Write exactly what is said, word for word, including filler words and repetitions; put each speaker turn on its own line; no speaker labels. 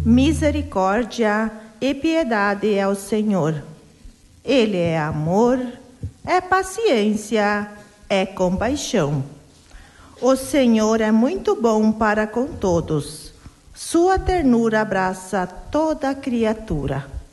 Misericórdia e piedade é o Senhor. Ele é amor, é paciência, é compaixão. O Senhor é muito bom para com todos. Sua ternura abraça toda criatura.